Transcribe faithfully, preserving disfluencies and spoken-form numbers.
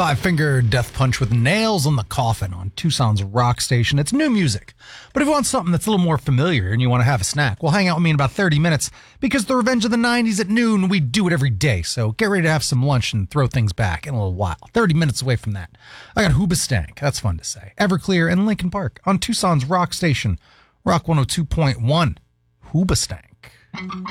Five Finger Death Punch with Nails on the Coffin on Tucson's Rock Station. It's new music. But if you want something that's a little more familiar and you want to have a snack, well, hang out with me in about thirty minutes because the Revenge of the nineties at noon, we do it every day. So get ready to have some lunch and throw things back in a little while. thirty minutes away from that. I got Hoobastank. That's fun to say. Everclear and Linkin Park on Tucson's Rock Station. Rock one oh two point one. Hoobastank.